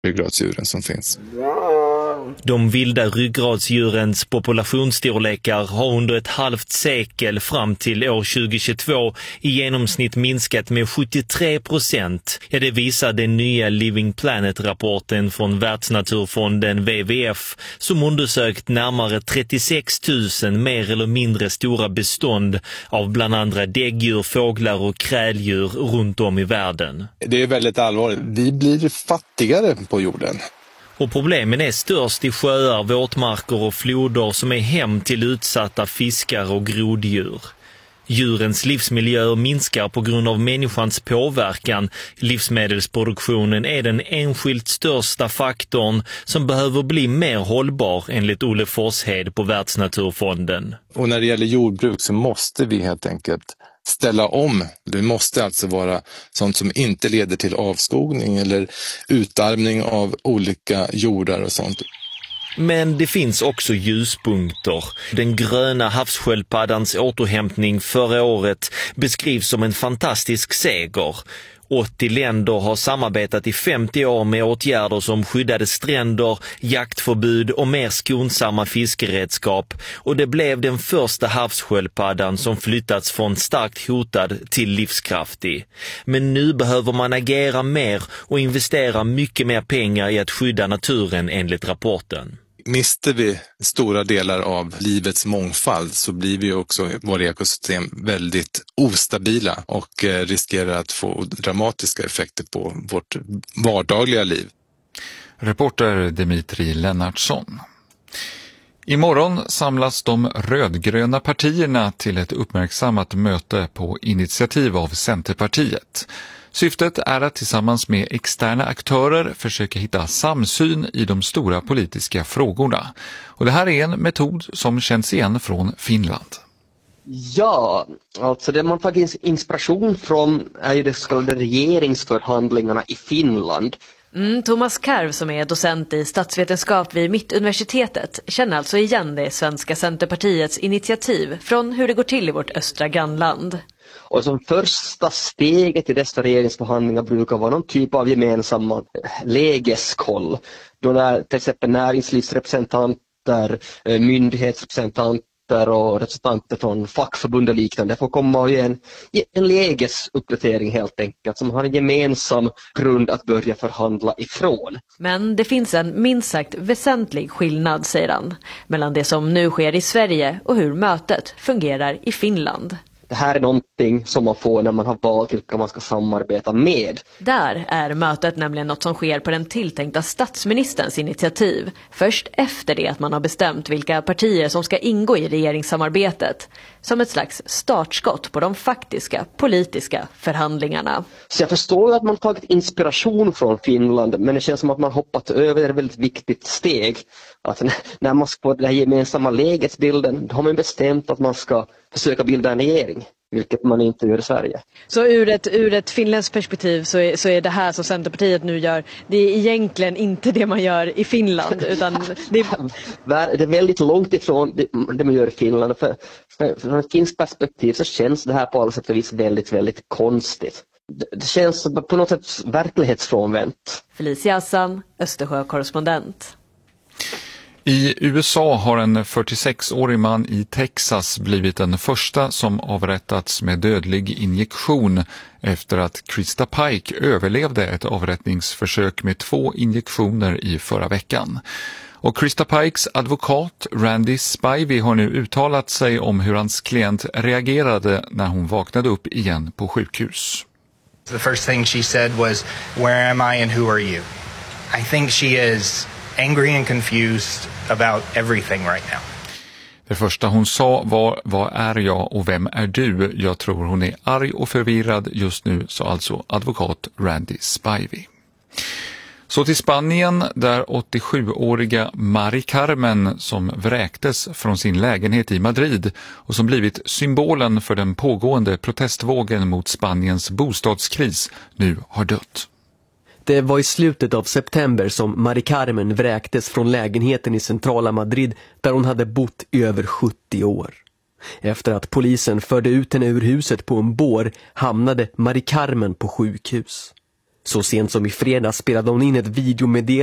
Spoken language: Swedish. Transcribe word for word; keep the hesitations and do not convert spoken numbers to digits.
ryggradsdjuren som finns. De vilda ryggradsdjurens populationsstorlekar har under ett halvt sekel fram till år tjugohundratjugotvå i genomsnitt minskat med sjuttiotre procent. Ja, det visar den nya Living Planet-rapporten från Världsnaturfonden W W F som undersökt närmare trettiosex tusen mer eller mindre stora bestånd av bland andra däggdjur, fåglar och kräldjur runt om i världen. Det är väldigt allvarligt. Vi blir fattigare på jorden. Och problemen är störst i sjöar, våtmarker och floder som är hem till utsatta fiskar och groddjur. Djurens livsmiljöer minskar på grund av människans påverkan. Livsmedelsproduktionen är den enskilt största faktorn som behöver bli mer hållbar enligt Olle Forshed på Världsnaturfonden. Och när det gäller jordbruk så måste vi helt enkelt ställa om. Det måste alltså vara sånt som inte leder till avskogning eller utarmning av olika jordar och sånt. Men det finns också ljuspunkter. Den gröna havssköldpaddans återhämtning förra året beskrivs som en fantastisk seger. åttio länder har samarbetat i femtio år med åtgärder som skyddade stränder, jaktförbud och mer skonsamma fiskeredskap. Och det blev den första havssköldpaddan som flyttats från starkt hotad till livskraftig. Men nu behöver man agera mer och investera mycket mer pengar i att skydda naturen enligt rapporten. Mister vi stora delar av livets mångfald så blir vi också våra ekosystem väldigt ostabila och riskerar att få dramatiska effekter på vårt vardagliga liv. Reporter Dimitri Lennartsson. Imorgon samlas de rödgröna partierna till ett uppmärksammat möte på initiativ av Centerpartiet. Syftet är att tillsammans med externa aktörer försöka hitta samsyn i de stora politiska frågorna. Och det här är en metod som känns igen från Finland. Ja, alltså det man tagit inspiration från är ju de så kallade regeringsförhandlingarna i Finland. Mm, Thomas Karv som är docent i statsvetenskap vid Mittuniversitetet känner alltså igen det svenska Centerpartiets initiativ från hur det går till i vårt östra grannland. Och som första steget i dessa regeringsförhandlingar brukar vara någon typ av gemensamma lägeskoll. Då när till exempel näringslivsrepresentanter, myndighetsrepresentanter och representanter från fackförbund och liknande får komma och ge en, en lägesuppdatering helt enkelt som har en gemensam grund att börja förhandla ifrån. Men det finns en minst sagt väsentlig skillnad, säger han, mellan det som nu sker i Sverige och hur mötet fungerar i Finland. Det här är någonting som man får när man har valt vilka man ska samarbeta med. Där är mötet nämligen något som sker på den tilltänkta statsministerns initiativ. Först efter det att man har bestämt vilka partier som ska ingå i regeringssamarbetet. Som ett slags startskott på de faktiska politiska förhandlingarna. Så jag förstår att man tagit inspiration från Finland, men det känns som att man hoppat över ett väldigt viktigt steg. Alltså när man ska få den här gemensamma lägesbilden, då har man bestämt att man ska försöka bilda en regering, vilket man inte gör i Sverige. Så ur ett, ur ett finländskt perspektiv så är, så är det här som Centerpartiet nu gör, det är egentligen inte det man gör i Finland, utan det är... det är väldigt långt ifrån det, det man gör i Finland. För, för, från ett finskt perspektiv så känns det här på alla sätt och vis väldigt, väldigt konstigt. Det, det känns på något sätt verklighetsfrånvänt. Felicia Hassan, Östersjö-korrespondent. I U S A har en fyrtiosexårig man i Texas blivit den första som avrättats med dödlig injektion efter att Krista Pike överlevde ett avrättningsförsök med två injektioner i förra veckan. Och Krista Pikes advokat Randy Spivey har nu uttalat sig om hur hans klient reagerade när hon vaknade upp igen på sjukhus. The first thing she said was, "Where am I and who are you?" I think she is angry and confused about everything right now. Det första hon sa var, vad är jag och vem är du? Jag tror hon är arg och förvirrad just nu, sa alltså advokat Randy Spivey. Så till Spanien, där åttiosjuåriga Mari Carmen som vräktes från sin lägenhet i Madrid och som blivit symbolen för den pågående protestvågen mot Spaniens bostadskris nu har dött. Det var i slutet av september som Mari Carmen vräktes från lägenheten i centrala Madrid där hon hade bott i över sjuttio år. Efter att polisen förde ut henne ur huset på en bår hamnade Mari Carmen på sjukhus. Så sent som i fredags spelade hon in ett videomeddelande